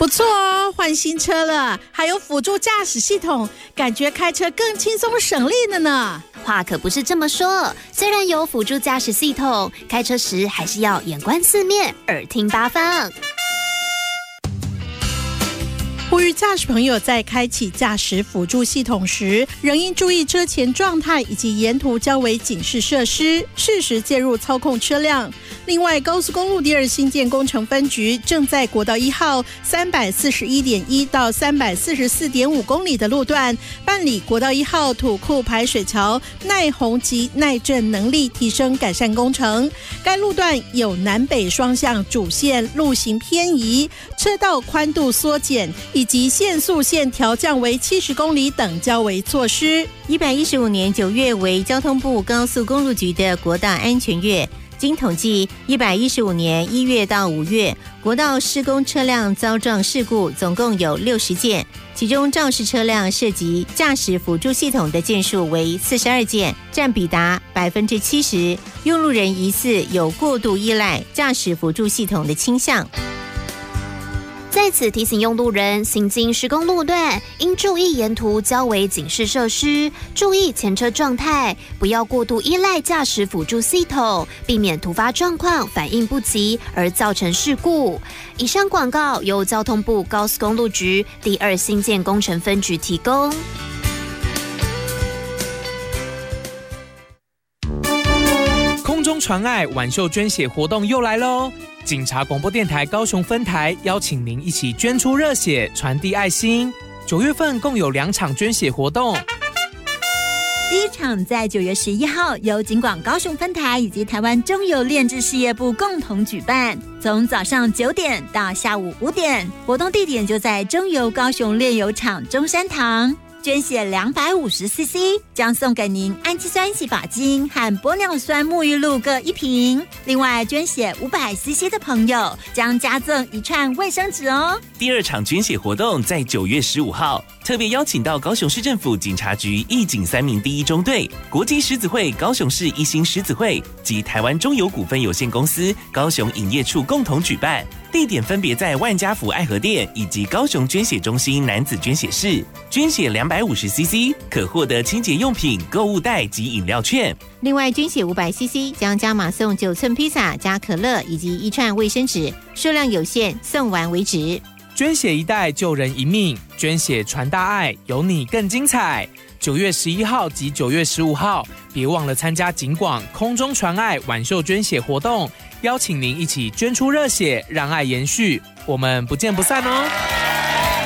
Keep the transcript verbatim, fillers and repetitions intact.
不错哦，换新车了，还有辅助驾驶系统，感觉开车更轻松省力了呢。 话可不是这么说，虽然有辅助驾驶系统，开车时还是要眼观四面，耳听八方。 呼吁驾驶朋友在开启驾驶辅助系统时，仍应注意车前状态以及沿途交维警示设施，适时介入操控车辆。另外，高速公路第二新建工程分局正在国道一号三百四十一点一到三百四十四点五公里的路段办理国道一号土库排水桥耐洪及耐震能力提升改善工程。该路段有南北双向主线路型偏移、车道宽度缩减以及限速线调降为七十公里等交维措施。 一百一十五年九月为交通部高速公路局的国道安全月。经统计，一百一十五年一月到五月，国道施工车辆遭撞事故总共有六十件，其中肇事车辆涉及驾驶辅助系统的件数为四十二件，占比达百分之七十。用路人疑似有过度依赖驾驶辅助系统的倾向。 在此提醒用路人，行经施工路段，应注意沿途交维警示设施，注意前车状态，不要过度依赖驾驶辅助系统，避免突发状况反应不及而造成事故。以上广告由交通部高速公路局第二新建工程分局提供。 空中传爱挽袖捐血活动又来喽！警察广播电台高雄分台邀请您一起捐出热血，传递爱心。九月份共有两场捐血活动， 第一场在九月十一号，由警广高雄分台以及台湾中油炼制事业部共同举办，从早上九点到下午五点，活动地点就在中油高雄炼油厂中山堂。捐血两百五十 C C 将送给您氨基酸洗发精和玻尿酸沐浴露各一瓶，另外捐血五百 C C 的朋友将加赠一串卫生纸哦。 第二场捐血活动在九月十五号，特别邀请到高雄市政府警察局义警三民第一中队、国际狮子会高雄市一心狮子会及台湾中油股份有限公司高雄营业处共同举办，地点分别在万家福爱河店以及高雄捐血中心男子捐血室。捐血两百五十 C C 可获得清洁用品、购物袋及饮料券。 另外，捐血五百 C C 将加码送九寸披萨加可乐以及一串卫生纸，数量有限，送完为止。 捐血一袋救人一命，捐血传大爱，有你更精彩。九月十一号及九月十五号，别忘了参加警广空中传爱挽袖捐血活动，邀请您一起捐出热血，让爱延续。我们不见不散哦！